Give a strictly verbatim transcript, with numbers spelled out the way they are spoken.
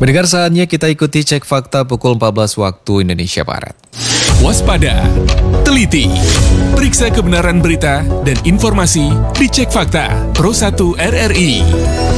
Mendengar saatnya kita ikuti cek fakta pukul empat belas waktu Indonesia Barat. Waspada, teliti, periksa kebenaran berita dan informasi di Cek Fakta Pro satu R R I.